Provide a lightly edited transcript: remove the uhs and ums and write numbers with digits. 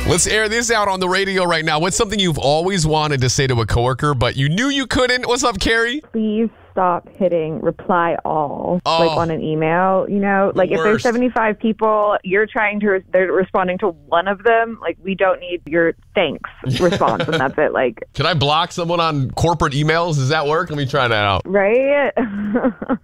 Let's air this out on the radio right now. What's something you've always wanted to say to a coworker, but you knew you couldn't? What's up, Carrie? Please stop hitting reply all, like on an email, like if there's 75 people, they're responding to one of them, like we don't need your thanks response and that's it. Like, can I block someone on corporate emails? Does that work? Let me try that out. Right?